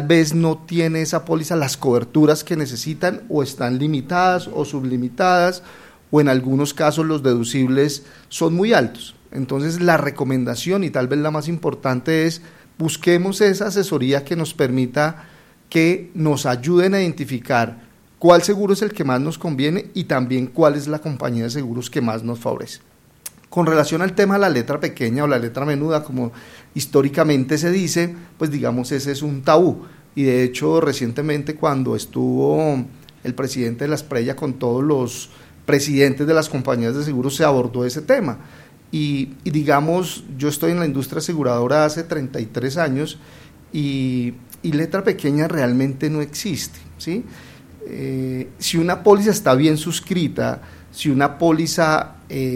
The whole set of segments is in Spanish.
vez no tiene esa póliza las coberturas que necesitan, o están limitadas o sublimitadas, o en algunos casos los deducibles son muy altos. Entonces la recomendación, y tal vez la más importante, es busquemos esa asesoría que nos permita, que nos ayuden a identificar cuál seguro es el que más nos conviene y también cuál es la compañía de seguros que más nos favorece. Con relación al tema de la letra pequeña o la letra menuda, como históricamente se dice, pues digamos ese es un tabú, y de hecho recientemente cuando estuvo el presidente de la Esprella con todos los presidentes de las compañías de seguros se abordó ese tema, y digamos, yo estoy en la industria aseguradora hace 33 años y letra pequeña realmente no existe, ¿sí? Si una póliza está bien suscrita, si una póliza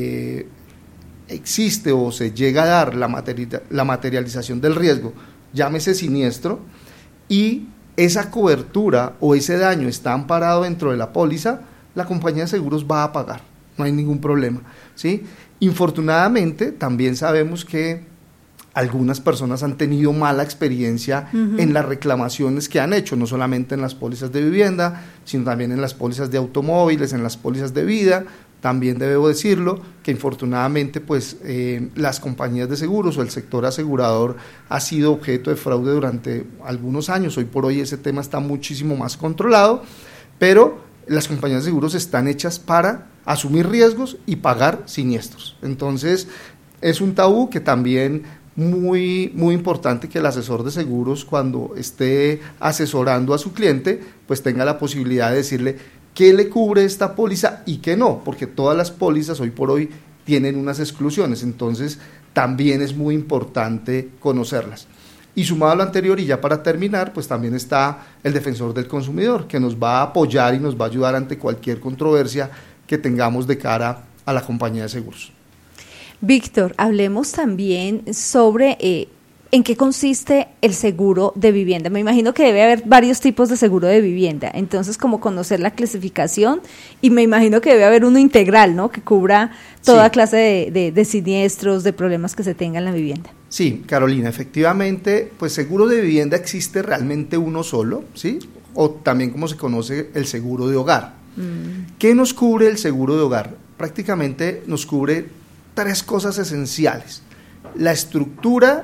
existe o se llega a dar la materialización del riesgo, llámese siniestro, y esa cobertura o ese daño está amparado dentro de la póliza, la compañía de seguros va a pagar, no hay ningún problema, ¿sí? Infortunadamente, también sabemos que algunas personas han tenido mala experiencia en las reclamaciones que han hecho, no solamente en las pólizas de vivienda, sino también en las pólizas de automóviles, en las pólizas de vida. También debo decirlo que infortunadamente pues las compañías de seguros o el sector asegurador ha sido objeto de fraude durante algunos años. Hoy por hoy ese tema está muchísimo más controlado, pero las compañías de seguros están hechas para asumir riesgos y pagar siniestros. Entonces es un tabú que también muy importante, que el asesor de seguros, cuando esté asesorando a su cliente, pues tenga la posibilidad de decirle qué le cubre esta póliza y qué no, porque todas las pólizas hoy por hoy tienen unas exclusiones, entonces también es muy importante conocerlas. Y sumado a lo anterior, y ya para terminar, pues también está el defensor del consumidor, que nos va a apoyar y nos va a ayudar ante cualquier controversia que tengamos de cara a la compañía de seguros. Víctor, hablemos también sobre en qué consiste el seguro de vivienda. Me imagino que debe haber varios tipos de seguro de vivienda, entonces como conocer la clasificación, y me imagino que debe haber uno integral, ¿no?, que cubra toda clase de siniestros, de problemas que se tengan en la vivienda. Sí, Carolina, efectivamente, pues seguro de vivienda existe realmente uno solo, ¿sí? O también como se conoce el seguro de hogar. ¿Qué nos cubre el seguro de hogar? Prácticamente nos cubre tres cosas esenciales: la estructura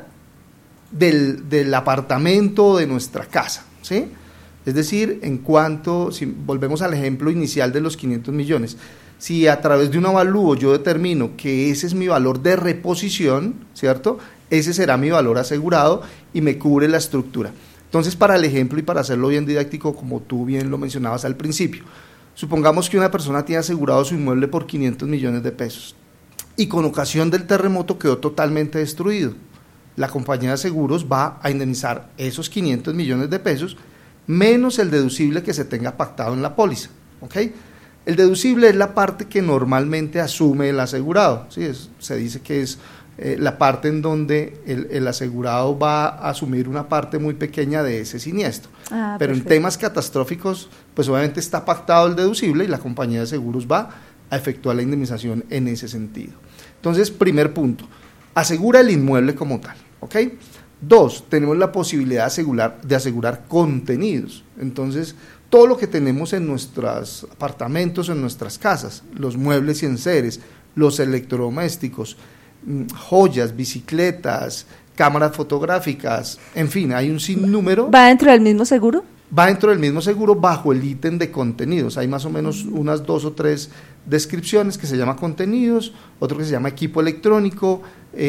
del apartamento o de nuestra casa, ¿sí? Es decir, en cuanto, si volvemos al ejemplo inicial de los 500 millones, si a través de un avalúo yo determino que ese es mi valor de reposición, ¿cierto?, ese será mi valor asegurado y me cubre la estructura. Entonces, para el ejemplo y para hacerlo bien didáctico, como tú bien lo mencionabas al principio, supongamos que una persona tiene asegurado su inmueble por 500 millones de pesos y con ocasión del terremoto quedó totalmente destruido. La compañía de seguros va a indemnizar esos 500 millones de pesos menos el deducible que se tenga pactado en la póliza, ¿ok? El deducible es la parte que normalmente asume el asegurado, ¿sí? Se dice que es la parte en donde el asegurado va a asumir una parte muy pequeña de ese siniestro. Pero perfecto. En temas catastróficos, pues obviamente está pactado el deducible y la compañía de seguros va a efectuar la indemnización en ese sentido. Entonces, primer punto, asegura el inmueble como tal, ¿ok? 2, tenemos la posibilidad de asegurar contenidos. Entonces, todo lo que tenemos en nuestros apartamentos, en nuestras casas, los muebles y enseres, los electrodomésticos, joyas, bicicletas, cámaras fotográficas, en fin, hay un sinnúmero. ¿Va dentro del mismo seguro? Va dentro del mismo seguro bajo el ítem de contenidos. Hay más o menos unas 2 o 3 descripciones que se llama contenidos, otro que se llama equipo electrónico,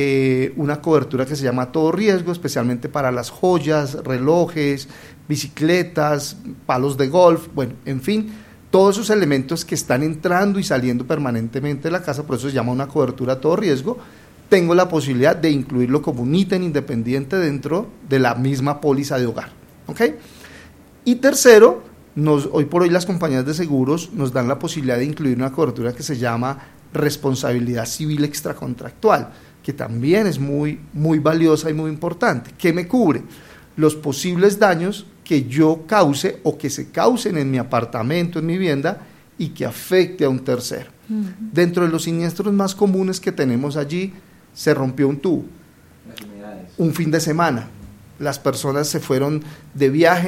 una cobertura que se llama todo riesgo, especialmente para las joyas, relojes, bicicletas, palos de golf, bueno, en fin, todos esos elementos que están entrando y saliendo permanentemente de la casa, por eso se llama una cobertura a todo riesgo. Tengo la posibilidad de incluirlo como un ítem independiente dentro de la misma póliza de hogar, ¿ok? Y tercero, hoy por hoy las compañías de seguros nos dan la posibilidad de incluir una cobertura que se llama responsabilidad civil extracontractual, que también es muy valiosa y muy importante. ¿Qué me cubre? Los posibles daños que yo cause o que se causen en mi apartamento, en mi vivienda, y que afecte a un tercero. Dentro de los siniestros más comunes que tenemos allí, se rompió un tubo, un fin de semana, las personas se fueron de viaje